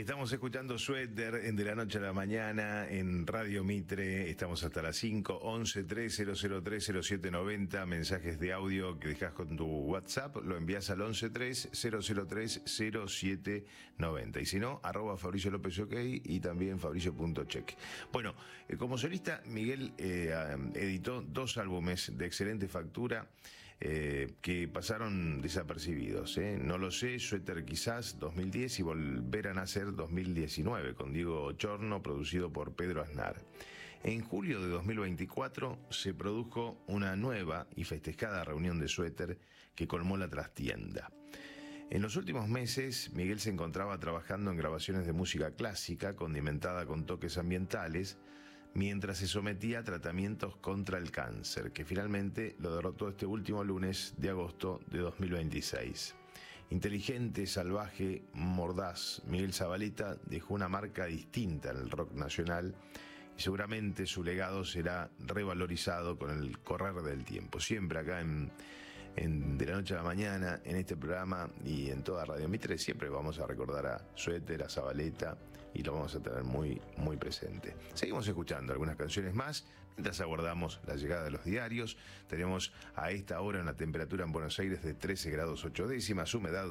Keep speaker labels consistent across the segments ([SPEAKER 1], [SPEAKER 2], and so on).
[SPEAKER 1] Estamos escuchando Suéter en De la Noche a la Mañana en Radio Mitre. Estamos hasta las 5, 11 3003 0790. Mensajes de audio que dejas con tu WhatsApp, lo envías al 11 3003 0790. Y si no, @ Fabricio López OK y también fabricio.check. Bueno, como solista, Miguel editó 2 álbumes de excelente factura que pasaron desapercibidos. No lo sé, Suéter quizás 2010 y Volver a Nacer 2019 con Diego Osorno, producido por Pedro Aznar. En julio de 2024 se produjo una nueva y festejada reunión de Suéter que colmó la trastienda. En los últimos meses, Miguel se encontraba trabajando en grabaciones de música clásica condimentada con toques ambientales, mientras se sometía a tratamientos contra el cáncer, que finalmente lo derrotó este último lunes de agosto de 2026. Inteligente, salvaje, mordaz, Miguel Zavaleta dejó una marca distinta en el rock nacional y seguramente su legado será revalorizado con el correr del tiempo. Siempre acá en De la Noche a la Mañana, en este programa y en toda Radio Mitre, siempre vamos a recordar a Suéter, a Zavaleta, y lo vamos a tener muy, muy presente. Seguimos escuchando algunas canciones más mientras aguardamos la llegada de los diarios. Tenemos a esta hora una temperatura en Buenos Aires de 13 grados 8 décimas, humedad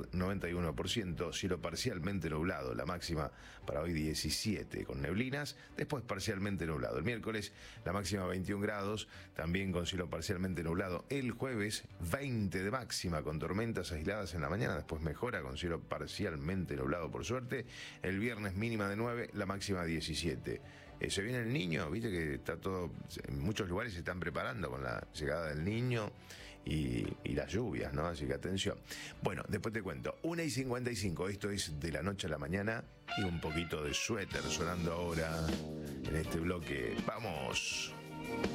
[SPEAKER 1] 91%, cielo parcialmente nublado, la máxima para hoy 17 con neblinas, después parcialmente nublado. El miércoles la máxima 21 grados, también con cielo parcialmente nublado. El jueves 20 de máxima con tormentas aisladas en la mañana, después mejora con cielo parcialmente nublado por suerte. El viernes mínima de 9, la máxima 17. Se viene el niño, viste que está todo, en muchos lugares se están preparando con la llegada del niño y las lluvias, ¿no? Así que atención. Bueno, después te cuento. 1:55, esto es De la Noche a la Mañana y un poquito de Suéter sonando ahora en este bloque. ¡Vamos!